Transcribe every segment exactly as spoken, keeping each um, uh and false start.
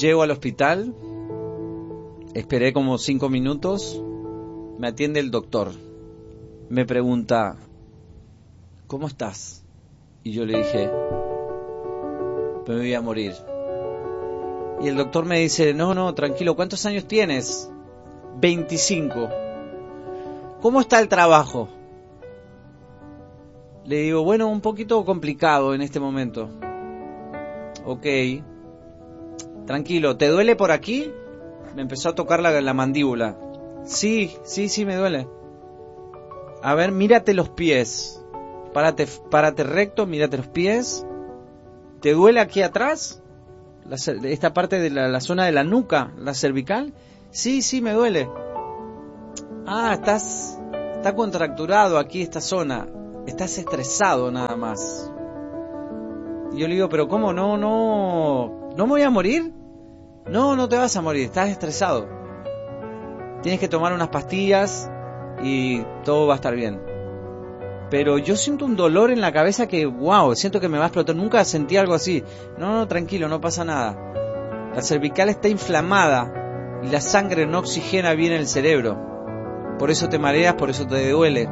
Llego al hospital, esperé como cinco minutos, me atiende el doctor, me pregunta, ¿cómo estás? Y yo le dije, me voy a morir. Y el doctor me dice, no, no, tranquilo, ¿cuántos años tienes? veinticinco. ¿Cómo está el trabajo? Le digo, bueno, un poquito complicado en este momento. Ok. Tranquilo, ¿te duele por aquí? Me empezó a tocar la, la mandíbula. Sí, sí, sí me duele. A ver, mírate los pies. Párate, párate recto, mírate los pies. ¿Te duele aquí atrás? La, esta parte de la, la zona de la nuca, la cervical. Sí, sí me duele. Ah, estás, está contracturado aquí esta zona. Estás estresado nada más. Y yo le digo, pero ¿cómo? No, no, ¿no me voy a morir? No, no te vas a morir, estás estresado. Tienes que tomar unas pastillas y todo va a estar bien. Pero yo siento un dolor en la cabeza que, wow, siento que me va a explotar. Nunca sentí algo así. No, no, tranquilo, no pasa nada. La cervical está inflamada y la sangre no oxigena bien el cerebro. Por eso te mareas, por eso te duele.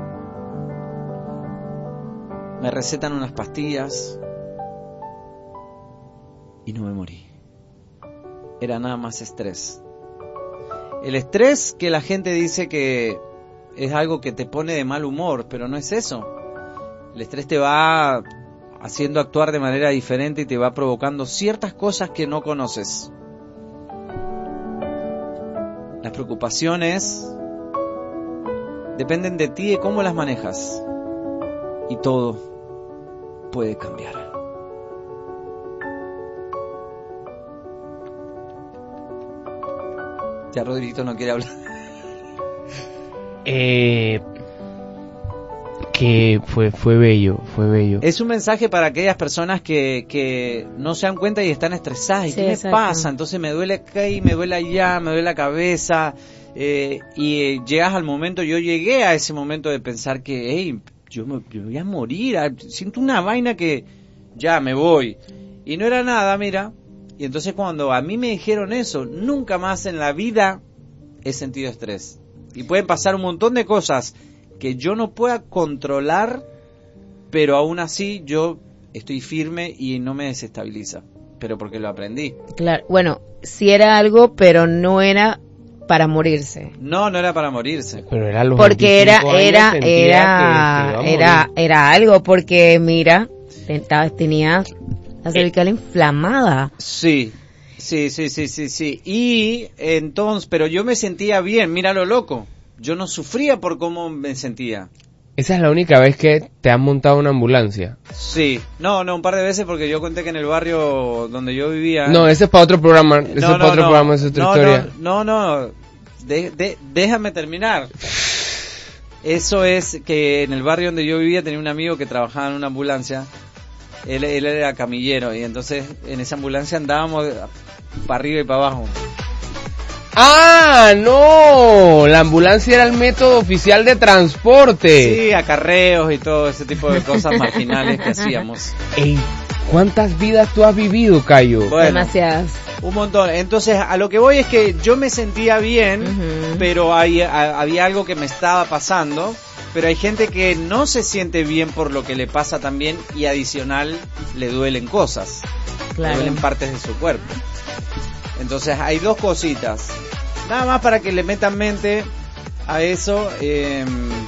Me recetan unas pastillas y no me morí. Era nada más estrés. El estrés que la gente dice que es algo que te pone de mal humor, pero no es eso. El estrés te va haciendo actuar de manera diferente y te va provocando ciertas cosas que no conoces. Las preocupaciones dependen de ti, de cómo las manejas. Y todo puede cambiar. Ya Rodriguito no quiere hablar. Eh, que fue fue bello, fue bello. Es un mensaje para aquellas personas que, que no se dan cuenta y están estresadas. ¿Y sí, qué me exacto. pasa? Entonces me duele acá y me duele allá, me duele la cabeza. Eh, y eh, llegas al momento, yo llegué a ese momento de pensar que, hey, yo me, yo me voy a morir. Siento una vaina que ya me voy. Y no era nada, mira. Y entonces cuando a mí me dijeron eso, nunca más en la vida he sentido estrés. Y pueden pasar un montón de cosas que yo no pueda controlar, pero aún así yo estoy firme y no me desestabiliza. Pero porque lo aprendí. Claro, bueno, sí era algo, pero no era para morirse. No, no era para morirse. Pero era los porque era era era era era algo, porque mira, tenía la cervical eh, inflamada. Sí, sí, sí, sí, sí, sí. Y entonces, pero yo me sentía bien, mira lo loco. Yo no sufría por cómo me sentía. ¿Esa es la única vez que te han montado una ambulancia? Sí. No, no, un par de veces porque yo conté que en el barrio donde yo vivía... No, ese es para otro programa. Ese no, es no, para otro no, programa, esa es otra no, historia. No, no, no. De, de, déjame terminar. Eso es que en el barrio donde yo vivía tenía un amigo que trabajaba en una ambulancia. Él, él era camillero y entonces en esa ambulancia andábamos para arriba y para abajo. ¡Ah, no! La ambulancia era el método oficial de transporte. Sí, acarreos y todo ese tipo de cosas marginales que hacíamos. Ey, ¿cuántas vidas tú has vivido, Cayo? Bueno, demasiadas. Un montón. Entonces, a lo que voy es que yo me sentía bien, uh-huh. pero hay, a, había algo que me estaba pasando. Pero hay gente que no se siente bien por lo que le pasa también y adicional le duelen cosas. Claro. Le duelen partes de su cuerpo. Entonces hay dos cositas. Nada más para que le metan mente a eso. Eh,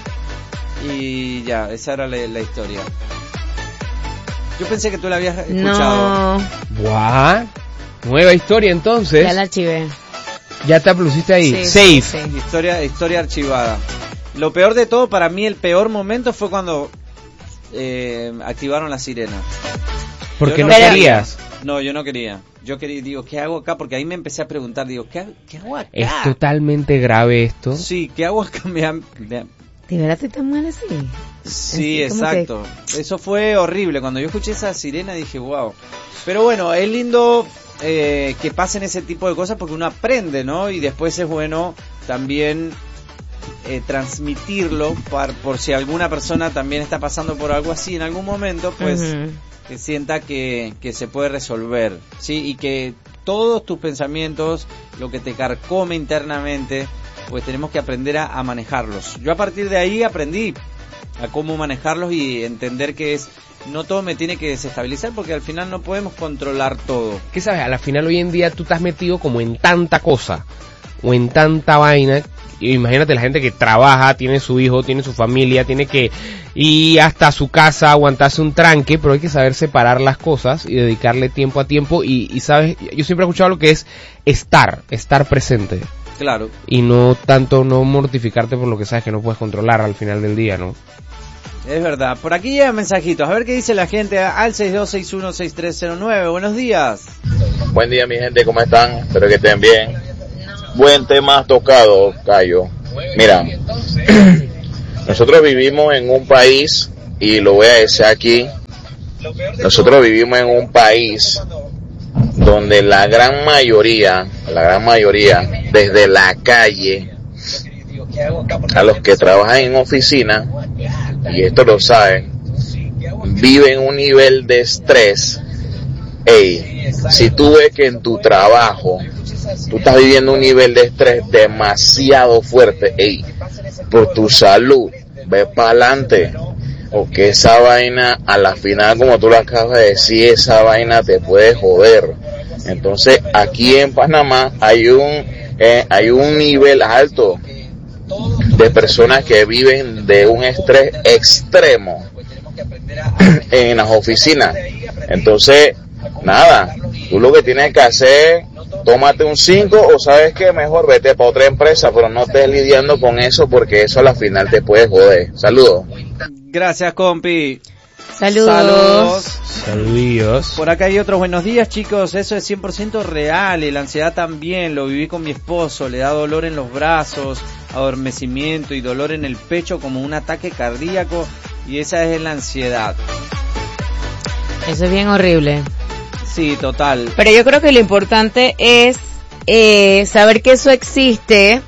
y ya, esa era la, la historia. Yo pensé que tú la habías escuchado. No. ¿What? Nueva historia entonces. Ya la archivé. Ya te pusiste ahí. Sí, Safe. Sí, sí. Historia, historia archivada. Lo peor de todo, para mí el peor momento fue cuando eh, activaron la sirena. ¿Por qué no, no querías? No, yo no quería. Yo quería, digo, ¿qué hago acá? Porque ahí me empecé a preguntar, digo, ¿qué, qué hago acá? ¿Es totalmente grave esto? Sí, ¿qué hago acá? Me, me, ¿De verdad te tan mal así? Sí, así, exacto. Que... Eso fue horrible. Cuando yo escuché esa sirena dije, wow. Pero bueno, es lindo eh, que pasen ese tipo de cosas porque uno aprende, ¿no? Y después es bueno también eh, transmitirlo para, por si alguna persona también está pasando por algo así en algún momento, pues... Uh-huh. Que sienta que, que se puede resolver, ¿sí? Y que todos tus pensamientos, lo que te carcome internamente, pues tenemos que aprender a, a manejarlos. Yo a partir de ahí aprendí a cómo manejarlos y entender que es, no todo me tiene que desestabilizar, porque al final no podemos controlar todo. ¿Qué sabes? A la final hoy en día tú estás metido como en tanta cosa, o en tanta vaina. Imagínate la gente que trabaja, tiene su hijo, tiene su familia, tiene que ir hasta su casa, aguantarse un tranque, pero hay que saber separar las cosas y dedicarle tiempo a tiempo. Y, y sabes, yo siempre he escuchado lo que es estar, estar presente. Claro. Y no tanto no mortificarte por lo que sabes que no puedes controlar al final del día, ¿no? Es verdad. Por aquí llegan mensajitos. A ver qué dice la gente al seis dos seis uno seis tres cero nueve. Buenos días. Buen día, mi gente. ¿Cómo están? Espero que estén bien. Buen tema has tocado, Cayo. Mira, nosotros vivimos en un país, y lo voy a decir aquí, nosotros vivimos en un país donde la gran mayoría, la gran mayoría, desde la calle, a los que trabajan en oficina, y esto lo saben, viven un nivel de estrés. Ey, si tú ves que en tu trabajo tú estás viviendo un nivel de estrés demasiado fuerte, ey, por tu salud, ve para adelante, porque esa vaina, a la final, como tú lo acabas de decir, esa vaina te puede joder. Entonces, aquí en Panamá hay un eh, hay un nivel alto de personas que viven de un estrés extremo en las oficinas. Entonces, nada, tú lo que tienes que hacer, tómate un cinco, o sabes que mejor vete para otra empresa, pero no estés lidiando con eso, porque eso a la final te puede joder. Saludos. Gracias, compi. Saludos. Saludos. Saludillos. Por acá hay otros. Buenos días, chicos. Eso es cien por ciento real, y la ansiedad también. Lo viví con mi esposo. Le da dolor en los brazos, adormecimiento y dolor en el pecho como un ataque cardíaco, y esa es la ansiedad. Eso es bien horrible. Sí, total. Pero yo creo que lo importante es eh, saber que eso existe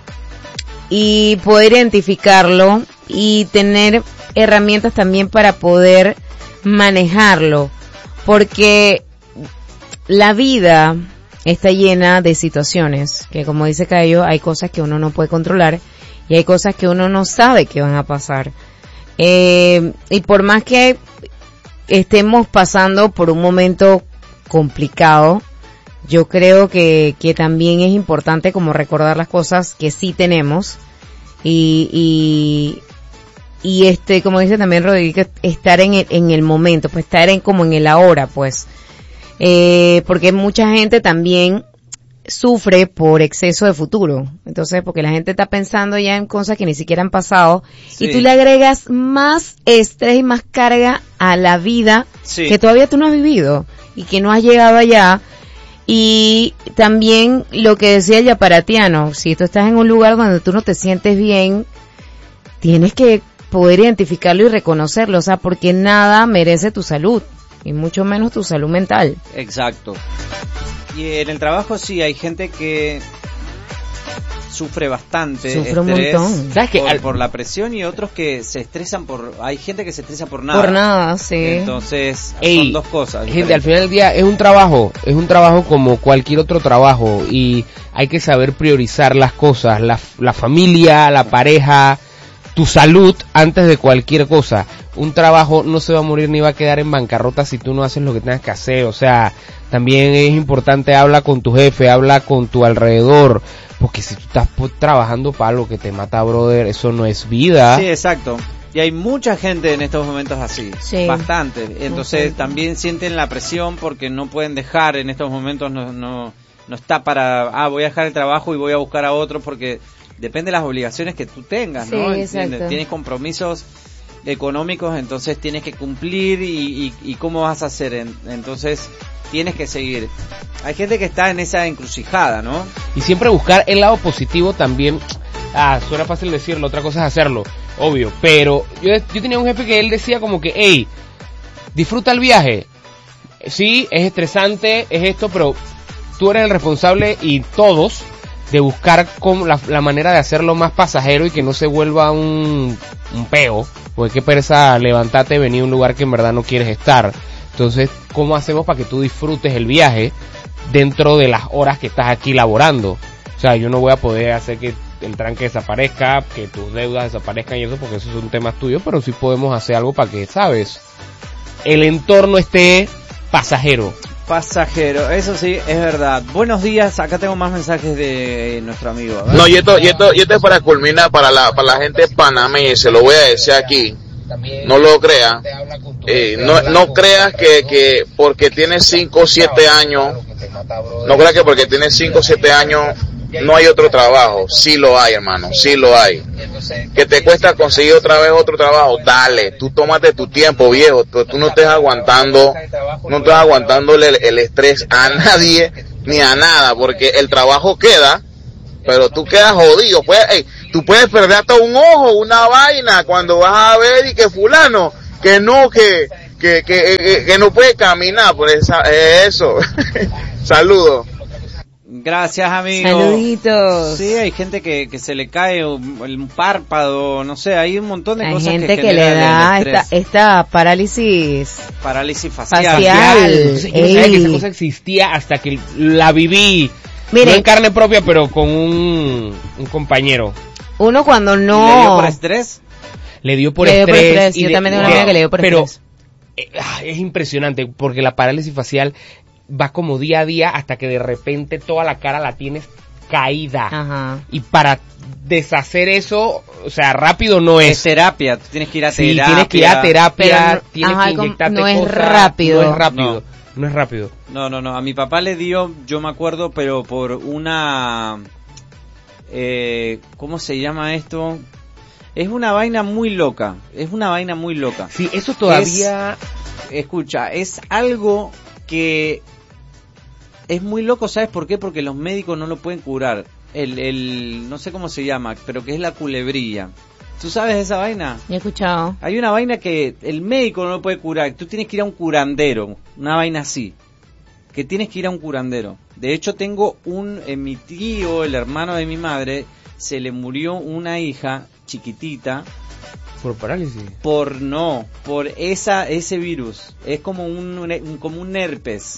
y poder identificarlo y tener herramientas también para poder manejarlo, porque la vida está llena de situaciones que, como dice Cayo, hay cosas que uno no puede controlar y hay cosas que uno no sabe que van a pasar. Eh, y por más que estemos pasando por un momento complicado, yo creo que, que también es importante como recordar las cosas que sí tenemos y, y, y este, como dice también Rodríguez, estar en el, en el momento, pues estar en como en el ahora, pues, eh, porque mucha gente también sufre por exceso de futuro. Entonces, porque la gente está pensando ya en cosas que ni siquiera han pasado, sí, y tú le agregas más estrés y más carga a la vida, sí, que todavía tú no has vivido y que no has llegado allá. Y también lo que decía el yaparatiano, si tú estás en un lugar donde tú no te sientes bien, tienes que poder identificarlo y reconocerlo, o sea, porque nada merece tu salud, y mucho menos tu salud mental. Exacto. Y en el trabajo sí hay gente que sufre bastante, sufre un estrés, montón. ¿Sabes qué? Por, por la presión, y otros que se estresan por, hay gente que se estresa por nada. Por nada, sí. Entonces, Ey, son dos cosas. Gente, al final del día es un trabajo, es un trabajo como cualquier otro trabajo, y hay que saber priorizar las cosas, la, la familia, la pareja, tu salud antes de cualquier cosa. Un trabajo no se va a morir ni va a quedar en bancarrota si tú no haces lo que tengas que hacer. O sea, también es importante, habla con tu jefe, habla con tu alrededor, porque si tú estás trabajando para algo que te mata, brother, eso no es vida. Sí, exacto. Y hay mucha gente en estos momentos así, sí, bastante. Entonces sí, también sienten la presión porque no pueden dejar en estos momentos, no, no, no está para, ah, voy a dejar el trabajo y voy a buscar a otro, porque depende de las obligaciones que tú tengas, sí, ¿no? exacto. Tienes compromisos económicos, entonces tienes que cumplir, y, y, y cómo vas a hacer, entonces tienes que seguir. Hay gente que está en esa encrucijada, ¿no? Y siempre buscar el lado positivo también. Ah, suena fácil decirlo, otra cosa es hacerlo, obvio, pero yo, yo tenía un jefe que él decía como que, hey, disfruta el viaje, sí, es estresante, es esto, pero tú eres el responsable, y todos, de buscar con la, la manera de hacerlo más pasajero y que no se vuelva un, un peo, porque qué pereza levantarte y venir a un lugar que en verdad no quieres estar. Entonces, ¿cómo hacemos para que tú disfrutes el viaje? dentro de las horas que estás aquí laborando. O sea, yo no voy a poder hacer que el tranque desaparezca, que tus deudas desaparezcan y eso, porque esos son temas tuyos, pero sí podemos hacer algo para que, ¿sabes?, el entorno esté pasajero. Pasajero, eso sí, es verdad. Buenos días, acá tengo más mensajes de nuestro amigo. No, y esto, y esto, y esto es para culminar, para la, para la gente panameña, se lo voy a decir aquí. No lo creas, eh, no, no creas que, que porque tienes cinco o siete años, no creas que porque tienes cinco o siete años no hay otro trabajo. Sí lo hay, hermano, sí lo hay. Que te cuesta conseguir otra vez otro trabajo, dale, tú tómate tu tiempo, viejo, tú, tú no estés aguantando, no estés aguantándole el, el estrés a nadie ni a nada, porque el trabajo queda, pero tú quedas jodido. Pues, hey, tú puedes perder hasta un ojo, una vaina, cuando vas a ver y que fulano, que no, que, que, que, que, que no puede caminar, por esa, eso. Saludos. Gracias, amigo. Saluditos. Sí, hay gente que, que se le cae un, un párpado, no sé, hay un montón de hay cosas gente que, que le da el esta, esta parálisis parálisis facial. facial. Yo no sabía que esa cosa existía hasta que la viví. Mire, no en carne propia, pero con un, un compañero. Uno cuando no... ¿Le dio por estrés? Le dio por le estrés. dio por estrés. Y Yo de, también tengo una wow, amiga que le dio por pero, estrés. Eh, es impresionante, porque la parálisis facial va como día a día hasta que de repente toda la cara la tienes caída. Ajá. Y para deshacer eso, o sea, rápido no es. Es terapia, tú tienes que ir a Sí, terapia. tienes que ir a terapia, Pero no- tienes ajá, que inyectarte no es cosas. rápido. No es rápido. No. No es rápido. No, no, no, a mi papá le dio, yo me acuerdo, pero por una... Eh, ¿Cómo se llama esto? Es una vaina muy loca, es una vaina muy loca. Sí, eso todavía... Es, escucha, es algo que es muy loco, ¿sabes por qué? Porque los médicos no lo pueden curar. El, el, no sé cómo se llama, pero que es la culebrilla. ¿Tú sabes de esa vaina? He escuchado. Hay una vaina que el médico no lo puede curar. Tú tienes que ir a un curandero, una vaina así. Que tienes que ir a un curandero. De hecho, tengo un, eh, mi tío, el hermano de mi madre, se le murió una hija chiquitita. Por parálisis. Por no, por esa, ese virus. Es como un, un, como un herpes.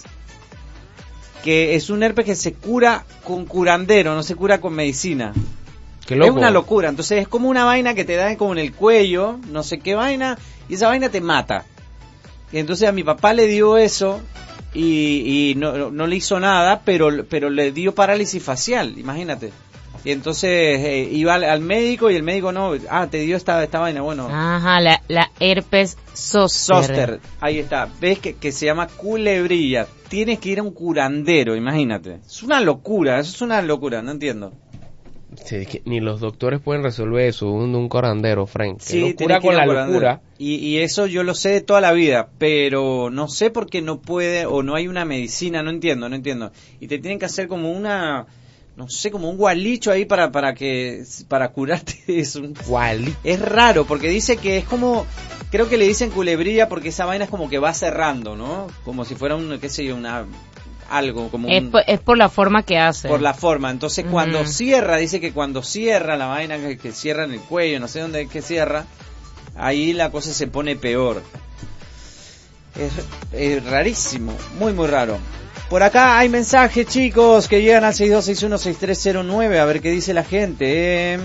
Que es un herpes que se cura con curandero, no se cura con medicina. Qué loco. Es una locura, entonces es como una vaina que te da como en el cuello, no sé qué vaina, y esa vaina te mata. Y entonces a mi papá le dio eso y, y no, no, no le hizo nada, pero, pero le dio parálisis facial, imagínate. Y entonces eh, iba al, al médico y el médico no, ah, te dio esta, esta vaina, bueno. Ajá, la, la herpes zóster. Zóster, ahí está, ves que, que se llama culebrilla, tienes que ir a un curandero, imagínate. Es una locura, eso es una locura, no entiendo. Sí, es que ni los doctores pueden resolver eso, un, un curandero, Frank. Sí, locura tienes que ir con a la un curandero. locura. Y, y eso yo lo sé de toda la vida, pero no sé por qué no puede o no hay una medicina, no entiendo, no entiendo. Y te tienen que hacer como una, no sé, como un gualicho ahí para para que para curarte de eso. Gualicho. Es raro porque dice que es como, creo que le dicen culebrilla porque esa vaina es como que va cerrando, ¿no? Como si fuera un, qué sé yo, una algo como Es un, por, es por la forma que hace. por la forma. Entonces Ujú. cuando cierra, dice que cuando cierra la vaina, que, que cierra en el cuello, no sé dónde es que cierra, ahí la cosa se pone peor. Es, es rarísimo, muy muy raro. Por acá hay mensajes, chicos, que llegan al seis dos seis uno seis tres cero nueve, a ver qué dice la gente. Eh,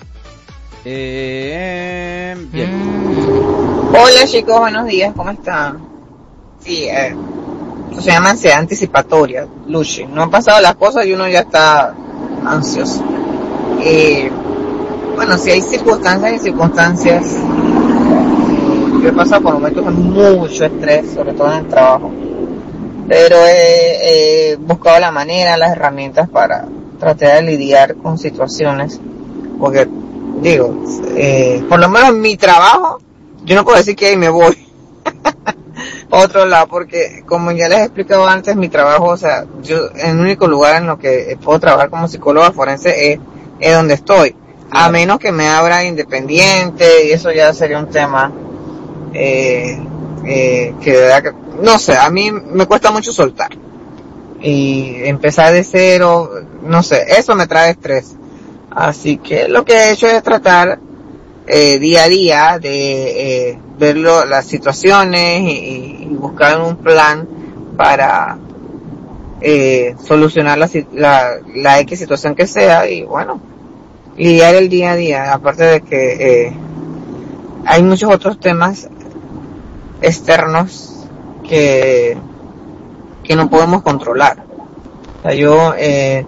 eh, bien. Hola chicos, buenos días, ¿cómo están? Sí, eh, eso se llama ansiedad anticipatoria, Luchi. No han pasado las cosas y uno ya está ansioso. Eh, bueno, si hay circunstancias y circunstancias, eh, yo he pasado por momentos de mucho estrés, sobre todo en el trabajo, pero he, he buscado la manera, las herramientas para tratar de lidiar con situaciones, porque digo, eh, por lo menos en mi trabajo, yo no puedo decir que ahí me voy a otro lado, porque como ya les he explicado antes, mi trabajo, o sea, yo, el único lugar en lo que puedo trabajar como psicóloga forense es, es donde estoy, a menos que me abra independiente, y eso ya sería un tema, eh, eh, que de verdad que, no sé, a mí me cuesta mucho soltar, y empezar de cero, no sé, eso me trae estrés. Así que lo que he hecho es tratar eh, día a día de eh, ver lo, las situaciones y, y buscar un plan para eh, solucionar la, la, la X situación que sea y bueno, lidiar el día a día, aparte de que eh, hay muchos otros temas externos que, que no podemos controlar. O sea, yo, eh,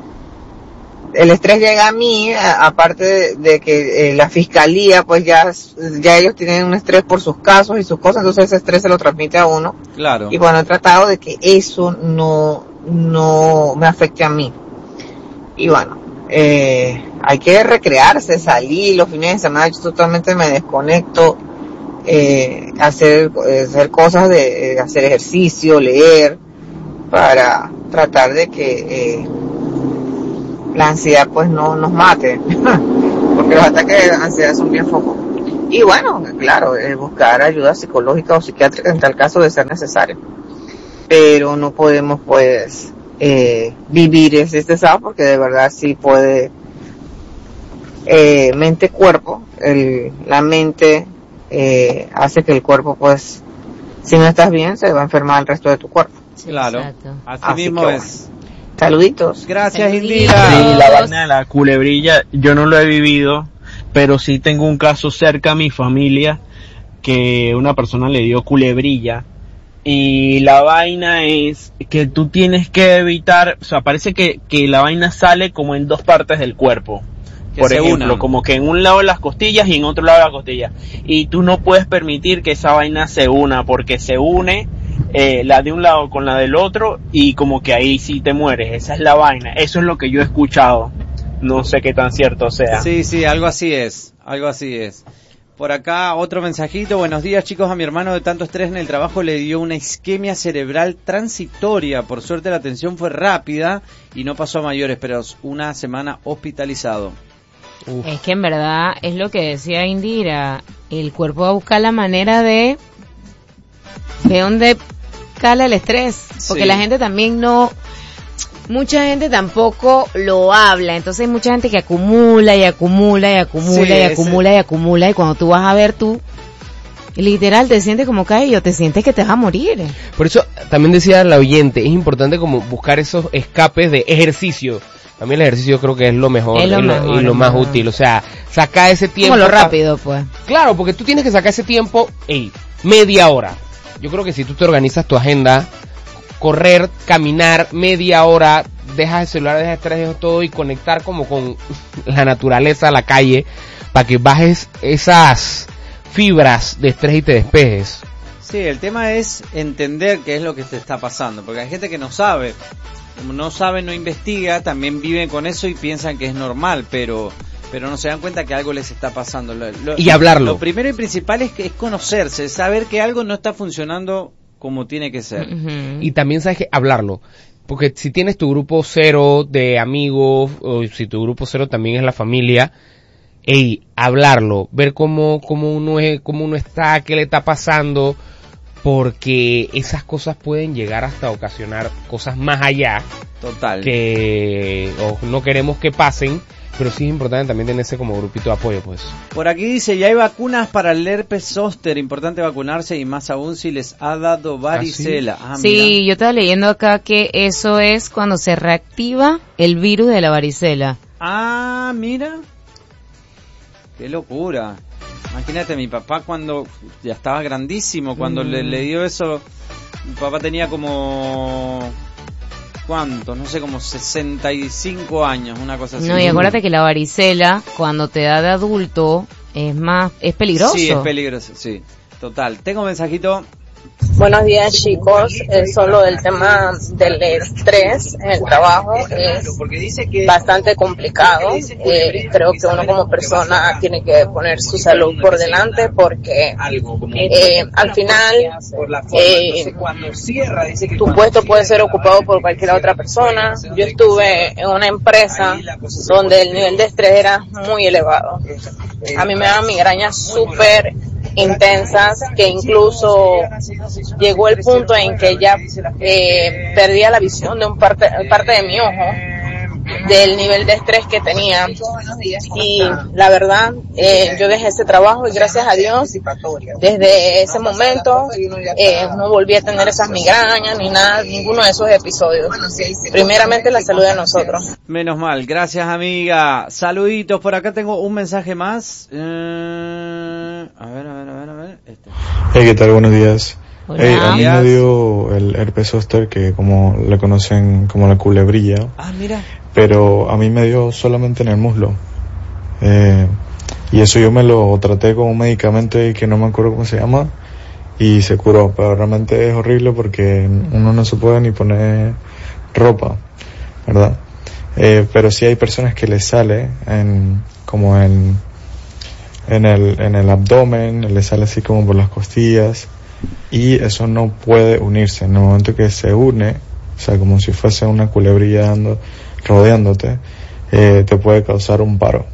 el estrés llega a mí, a, aparte de, de que eh, la fiscalía, pues ya, ya ellos tienen un estrés por sus casos y sus cosas, entonces ese estrés se lo transmite a uno. Claro. Y bueno, he tratado de que eso no, no me afecte a mí. Y bueno, eh, hay que recrearse, salir los fines de semana, yo totalmente me desconecto, eh, hacer, hacer cosas de, eh, hacer ejercicio, leer, para tratar de que, eh, la ansiedad pues no nos mate, porque los ataques de ansiedad son bien focos. Y bueno, claro, eh, buscar ayuda psicológica o psiquiátrica en tal caso de ser necesario. Pero no podemos pues eh, vivir ese estresado porque de verdad sí puede eh, mente-cuerpo, el, la mente eh, hace que el cuerpo pues si no estás bien se va a enfermar el resto de tu cuerpo. Claro, así, así mismo que, es. Saluditos. Gracias, Saluditos. Indira. Sí, la vaina de la culebrilla, yo no lo he vivido, pero sí tengo un caso cerca a mi familia que una persona le dio culebrilla. Y la vaina es que tú tienes que evitar, o sea, parece que, que la vaina sale como en dos partes del cuerpo. Que Por se ejemplo, unan. como que en un lado de las costillas y en otro lado de las costillas. Y tú no puedes permitir que esa vaina se una, porque se une eh, la de un lado con la del otro y como que ahí sí te mueres. Esa es la vaina. Eso es lo que yo he escuchado. No sé qué tan cierto sea. Sí, sí, algo así es. Algo así es. Por acá otro mensajito. Buenos días, chicos. A mi hermano de tanto estrés en el trabajo le dio una isquemia cerebral transitoria. Por suerte la atención fue rápida y no pasó a mayores, pero una semana hospitalizado. Uf. Es que en verdad es lo que decía Indira, el cuerpo va a buscar la manera de de dónde cala el estrés, porque sí. La gente también no, mucha gente tampoco lo habla, entonces hay mucha gente que acumula y acumula y acumula sí, y acumula ese... y acumula y cuando tú vas a ver tú literal te sientes como caído, te sientes que te vas a morir. Por eso también decía la oyente, es importante como buscar esos escapes de ejercicio. A mí el ejercicio creo que es lo mejor, es lo y lo, mejor, y lo más mejor. Útil, o sea, sacar ese tiempo. Como lo rápido, pues. Claro, porque tú tienes que sacar ese tiempo, ey, media hora. Yo creo que si tú te organizas tu agenda, correr, caminar, media hora, dejas el celular, dejas el estrés, dejas todo y conectar como con la naturaleza, la calle, para que bajes esas fibras de estrés y te despejes. Sí, el tema es entender qué es lo que te está pasando, porque hay gente que no sabe. Como no sabe, no investiga, también viven con eso y piensan que es normal, pero pero no se dan cuenta que algo les está pasando. Lo, lo, y hablarlo. Lo primero y principal es que es conocerse, saber que algo no está funcionando como tiene que ser. Uh-huh. Y también sabes que hablarlo, porque si tienes tu grupo cero de amigos, o si tu grupo cero también es la familia, ey, hablarlo, ver cómo cómo uno es, cómo uno está, qué le está pasando. Porque esas cosas pueden llegar hasta ocasionar cosas más allá. Total. Que o no queremos que pasen, pero sí es importante también tener ese como grupito de apoyo, pues. Por aquí dice, ya hay vacunas para el herpes zóster, importante vacunarse y más aún si les ha dado varicela. Ah, ¿sí? Ah, sí, yo estaba leyendo acá que eso es cuando se reactiva el virus de la varicela. Ah, mira. Qué locura. Imagínate, mi papá cuando ya estaba grandísimo, cuando mm. le, le dio eso, mi papá tenía como, ¿cuánto? No sé, como sesenta y cinco años, una cosa así. No, y acuérdate que la varicela, cuando te da de adulto, es más, es peligroso. Sí, es peligroso, sí, total. Tengo un mensajito. Buenos días, chicos. Eh, solo el tema del estrés en el trabajo es bastante complicado. Eh, creo que uno como persona tiene que poner su salud por delante porque eh, al final eh, tu puesto puede ser ocupado por cualquier otra persona. Yo estuve en una empresa donde el nivel de estrés era muy elevado. A mí me daban migrañas súper intensas que incluso llegó el punto en que ya eh, perdía la visión de un parte, parte de mi ojo del nivel de estrés que tenía. Y la verdad, eh, yo dejé ese trabajo y gracias a Dios, desde ese momento, eh, no volví a tener esas migrañas ni nada, ninguno de esos episodios. Primeramente la salud de nosotros. Menos mal, gracias amiga. Saluditos, por acá tengo un mensaje más. Eh, a ver, a ver, a ver, a ver. Este. Hey, ¿qué tal? Buenos días. Hola. Hey, a mí me dio el herpes zóster, que como le conocen como la culebrilla. Ah, mira. Pero a mí me dio solamente en el muslo. Eh, y eso yo me lo traté con un medicamento que no me acuerdo cómo se llama. Y se curó, pero realmente es horrible porque uno no se puede ni poner ropa, ¿verdad? Eh, pero sí hay personas que les sale en, como en, en el, en el abdomen, les sale así como por las costillas. Y eso no puede unirse. En el momento que se une, o sea, como si fuese una culebrilla dando, rodeándote, eh, te puede causar un paro.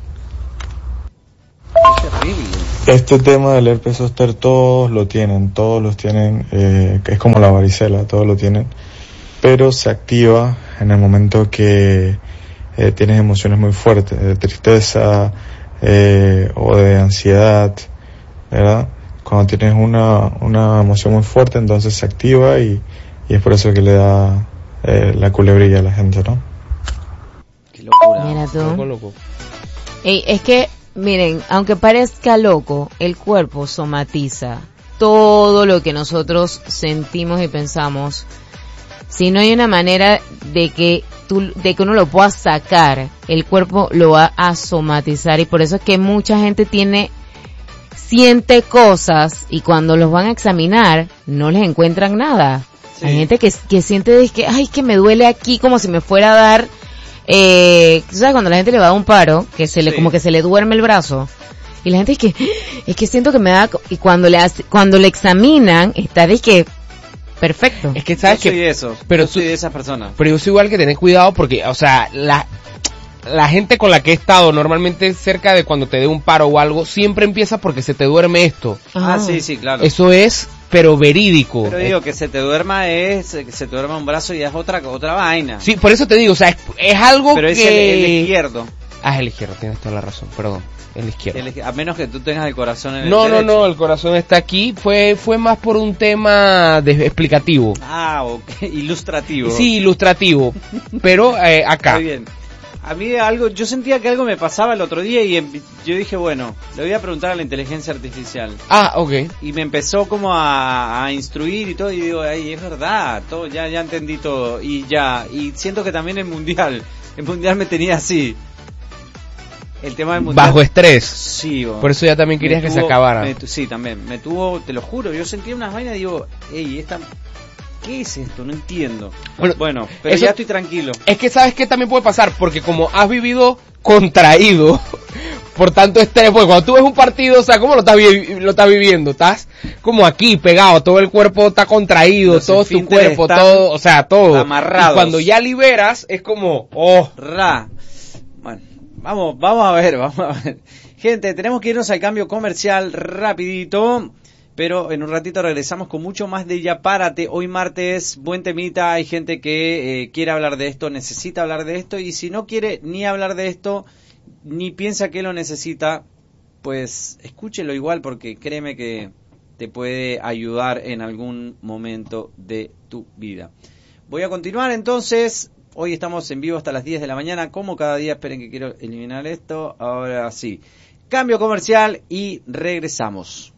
Es terrible. Este tema del herpes zóster todos lo tienen, todos los tienen, eh, es como la varicela, todos lo tienen, pero se activa en el momento que eh, tienes emociones muy fuertes, de tristeza eh, o de ansiedad, ¿verdad? Cuando tienes una, una emoción muy fuerte, entonces se activa y, y es por eso que le da eh, la culebrilla a la gente, ¿no? Qué locura. Mira tú. Loco, loco. Ey, es que, miren, aunque parezca loco, el cuerpo somatiza todo lo que nosotros sentimos y pensamos. Si no hay una manera de que tú, de que uno lo pueda sacar, el cuerpo lo va a somatizar, y por eso es que mucha gente tiene siente cosas y cuando los van a examinar no les encuentran nada. Sí. Hay gente que, que siente que, ay, que me duele aquí como si me fuera a dar, eh, ¿sabes? Cuando la gente le va a dar un paro, que se le, sí. como que se le duerme el brazo. Y la gente es que, es que siento que me da, y cuando le hace, cuando le examinan, está de que, perfecto. Es que sabes yo soy que, de esos, pero yo soy tú, de esas personas. Pero yo soy igual que tenés cuidado porque, o sea, la, la gente con la que he estado normalmente cerca de cuando te dé un paro o algo, siempre empieza porque se te duerme esto. Ah, ah sí, sí, claro. Eso es, pero verídico. Pero digo, que se te duerma es, que se te duerma un brazo y es otra, otra vaina. Sí, por eso te digo, o sea, es, es algo pero que... Pero es el, el izquierdo. Ah, es el izquierdo, tienes toda la razón, perdón. El izquierdo. El, a menos que tú tengas el corazón en el no, derecho. No, no, el corazón está aquí. Fue fue más por un tema de, explicativo. Ah, ok, ilustrativo. Sí, ilustrativo, pero eh, acá. Muy bien. A mí algo, yo sentía que algo me pasaba el otro día y yo dije, bueno, le voy a preguntar a la inteligencia artificial. Ah, ok. Y me empezó como a, a instruir y todo, y digo, ay, es verdad, todo, ya, ya entendí todo, y ya, y siento que también el mundial, el mundial me tenía así. El tema del mundial. Bajo estrés. Sí, bo. Por eso ya también querías tuvo, que se acabara. Me, sí, también. Me tuvo, te lo juro, yo sentía unas vainas y digo, ey, esta, ¿qué es esto? No entiendo. Bueno, bueno pero eso, ya estoy tranquilo. Es que sabes qué también puede pasar, porque como has vivido contraído por tanto estrés, porque cuando tú ves un partido, o sea, ¿cómo lo estás, vi- lo estás viviendo? Estás como aquí pegado, todo el cuerpo está contraído, Los todo tu cuerpo, todo, o sea, todo. Amarrados. Y cuando ya liberas, es como, oh. Ra. Bueno, vamos, vamos a ver, vamos a ver. Gente, tenemos que irnos al cambio comercial rapidito. Pero en un ratito regresamos con mucho más de Ya Párate. Hoy martes, buen temita. Hay gente que eh, quiere hablar de esto, necesita hablar de esto. Y si no quiere ni hablar de esto, ni piensa que lo necesita, pues escúchelo igual, porque créeme que te puede ayudar en algún momento de tu vida. Voy a continuar entonces. Hoy estamos en vivo hasta las diez de la mañana. Como cada día, esperen que quiero eliminar esto. Ahora sí. Cambio comercial y regresamos.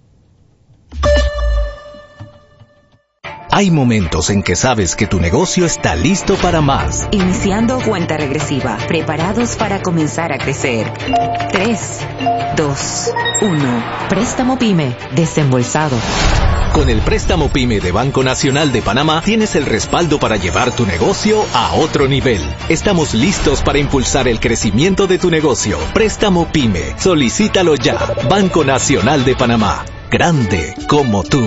Hay momentos en que sabes que tu negocio está listo para más. Iniciando cuenta regresiva, preparados para comenzar a crecer. tres, dos, uno. Préstamo PYME, desembolsado. Con el préstamo PYME de Banco Nacional de Panamá tienes el respaldo para llevar tu negocio a otro nivel. Estamos listos para impulsar el crecimiento de tu negocio. Préstamo PYME, solicítalo ya. Banco Nacional de Panamá, grande como tú.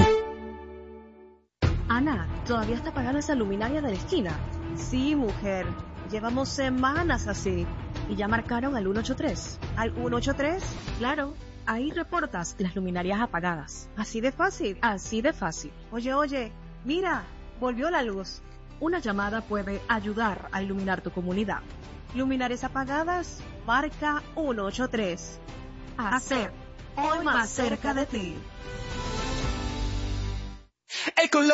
Ana, ¿todavía está apagada esa luminaria de la esquina? Sí, mujer. Llevamos semanas así. ¿Y ya marcaron al ciento ochenta y tres? ¿Al ciento ochenta y tres? Claro. Ahí reportas las luminarias apagadas. ¿Así de fácil? Así de fácil. Oye, oye, mira, volvió la luz. Una llamada puede ayudar a iluminar tu comunidad. Luminarias apagadas, marca uno ocho tres. Hacer hoy más cerca de ti. El color